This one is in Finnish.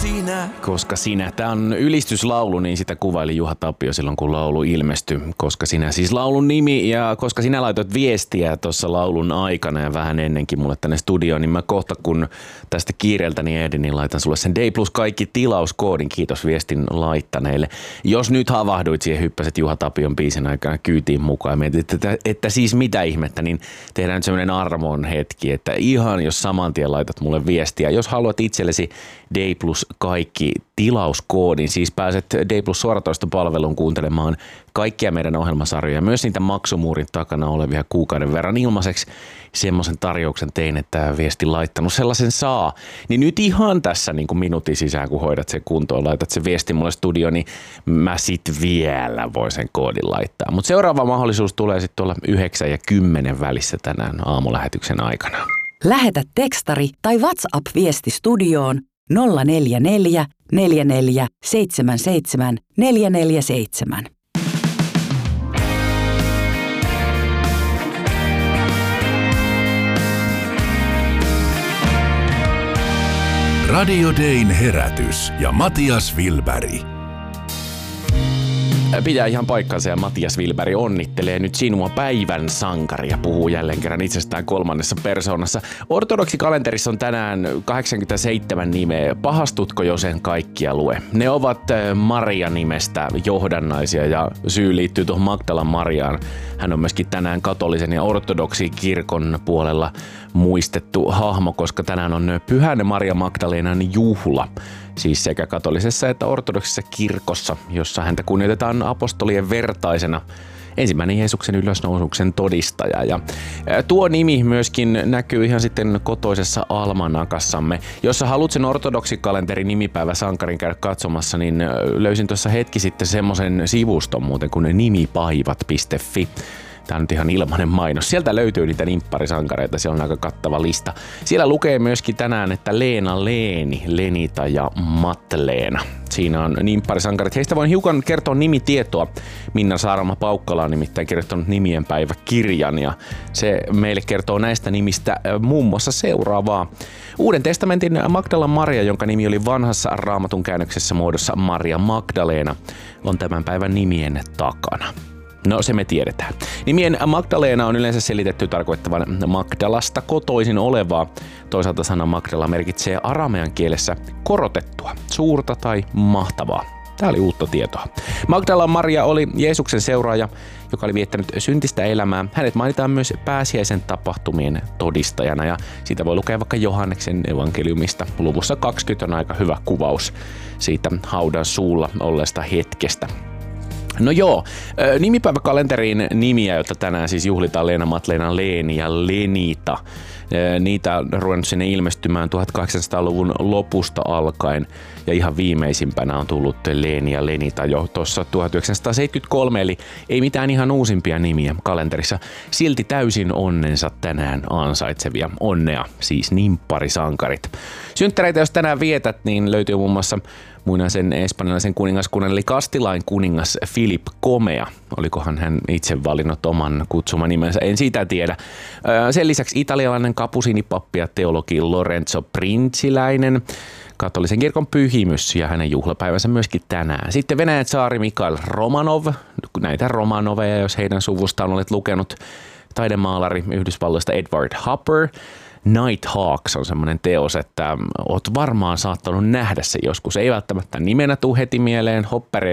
Koska sinä. Tämä on ylistyslaulu, niin sitä kuvaili Juha Tapio silloin, kun laulu ilmestyi. Koska sinä, siis laulun nimi, ja koska sinä laitoit viestiä tuossa laulun aikana ja vähän ennenkin mulle tänne studioon, niin mä kohta kun tästä kiireeltäni ehdin, niin laitan sulle sen D plus kaikki tilauskoodin. Kiitos viestin laittaneille. Jos nyt havahduit siihen, hyppäset Juha Tapion biisin aikana kyytiin mukaan ja mietit, että siis mitä ihmettä, niin tehdään nyt semmoinen armon hetki, että ihan jos saman tien laitat mulle viestiä. Jos haluat itsellesi D plus kaikki tilauskoodin, siis pääset D plus suoratoistopalveluun kuuntelemaan kaikkia meidän ohjelmasarjoja, myös niitä maksumuurin takana olevia kuukauden verran ilmaiseksi. Semmoisen tarjouksen tein, että viesti laittanut sellaisen saa. Niin nyt ihan tässä niin kuin minuutin sisään, kun hoidat sen kuntoon, laitat sen viesti mulle studioon, niin mä sit vielä voin sen koodin laittaa. Mutta seuraava mahdollisuus tulee sitten tuolla 9 ja 10 välissä tänään aamulähetyksen aikana. Lähetä tekstari tai WhatsApp-viesti studioon 044 44 77 447. Radio Dayn herätys ja Matias Wilberg. Pitää ihan paikkansa ja Matias Wilberg onnittelee nyt sinua päivän sankaria. Puhuu jälleen kerran itsestään kolmannessa persoonassa. Ortodoksikalenterissa on tänään 87 nimeä. Pahastutko jo sen kaikkia lue? Ne ovat Maria-nimestä johdannaisia ja syy liittyy tuohon Magdalan Mariaan. Hän on myöskin tänään katolisen ja ortodoksikirkon puolella muistettu hahmo, koska tänään on Pyhän Maria Magdalenan juhla. Siis sekä katolisessa että ortodoksisessa kirkossa, jossa häntä kunnioitetaan apostolien vertaisena ensimmäinen Jeesuksen ylösnousuksen todistaja. Ja tuo nimi myöskin näkyy ihan sitten kotoisessa almanakassamme. Jos sä haluat sen ortodoksikalenterin nimipäivä sankarin käydä katsomassa, niin löysin tuossa hetki sitten semmoisen sivuston muuten kuin nimipaivat.fi. Tämä on nyt ihan ilmainen mainos. Sieltä löytyy niitä nimpparisankareita, siellä on aika kattava lista. Siellä lukee myöskin tänään, että Leena Leeni, Lenita ja Matleena. Siinä on nimpparisankarit. Heistä voin hiukan kertoa nimitietoa. Minna Saarama-Paukkala on nimittäin kirjoittanut nimien päiväkirjan ja se meille kertoo näistä nimistä muun muassa seuraavaa. Uuden testamentin Magdalan Maria, jonka nimi oli vanhassa Raamatun käännöksessä muodossa Maria Magdalena, on tämän päivän nimien takana. No se me tiedetään. Nimien Magdalena on yleensä selitetty tarkoittavan Magdalasta kotoisin olevaa. Toisaalta sana Magdala merkitsee aramean kielessä korotettua, suurta tai mahtavaa. Tämä oli uutta tietoa. Magdalan Maria oli Jeesuksen seuraaja, joka oli viettänyt syntistä elämää. Hänet mainitaan myös pääsiäisen tapahtumien todistajana ja siitä voi lukea vaikka Johanneksen evankeliumista. Luvussa 20 on aika hyvä kuvaus siitä haudan suulla olleesta hetkestä. No joo, nimipäiväkalenteriin nimiä, joita tänään siis juhlitaan Leena, Matleena, Leeni ja Lenita. Niitä on ruvennut sinne ilmestymään 1800-luvun lopusta alkaen ja ihan viimeisimpänä on tullut Leeni ja Lenita jo tuossa 1973, eli ei mitään ihan uusimpia nimiä kalenterissa. Silti täysin onnensa tänään ansaitsevia. Onnea, siis nimpparisankarit. Synttäreitä jos tänään vietät, niin löytyy muun muassa muinaisen espanjalaisen kuningaskunnan eli Kastilain kuningas Filip Komea. Olikohan hän itse valinnut oman kutsumanimensä, en sitä tiedä. Sen lisäksi italialainen kapusiinipappi ja teologi Lorenzo Princiläinen, katolisen kirkon pyhimys ja hänen juhlapäivänsä myöskin tänään. Sitten Venäjän tsaari Mikhail Romanov, näitä Romanoveja, jos heidän suvustaan olet lukenut, taidemaalari Yhdysvalloista Edward Hopper. Nighthawks on semmoinen teos, että oot varmaan saattanut nähdä se joskus. Ei välttämättä nimenä tuu heti mieleen. Hopper ei